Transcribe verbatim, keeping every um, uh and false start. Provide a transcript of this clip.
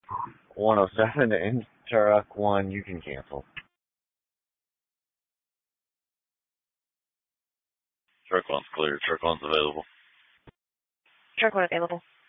one oh seven in truck one, you can cancel. Truck one's clear. Truck one's available. Truck one available.